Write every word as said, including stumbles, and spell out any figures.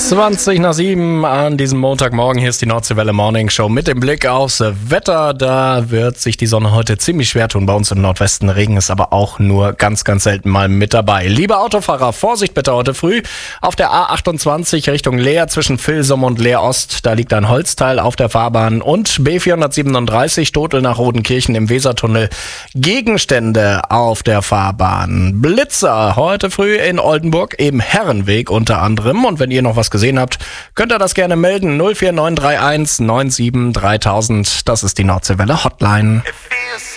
zwanzig nach sieben an diesem Montagmorgen. Hier ist die Nordseewelle Morning Show mit dem Blick aufs Wetter. Da wird sich die Sonne heute ziemlich schwer tun. Bei uns im Nordwesten Regen ist aber auch nur ganz, ganz selten mal mit dabei. Liebe Autofahrer, Vorsicht bitte heute früh. Auf der A achtundzwanzig Richtung Leer zwischen Vilsum und Leer Ost. Da liegt ein Holzteil auf der Fahrbahn. Und B vierhundertsiebenunddreißig Stotel nach Rodenkirchen im Wesertunnel. Gegenstände auf der Fahrbahn. Blitzer heute früh in Oldenburg im Herrenweg unter anderem. Und wenn ihr noch was gesehen habt, könnt ihr das gerne melden. null vier neun drei eins neun sieben dreitausend. Das ist die Nordseewelle Hotline.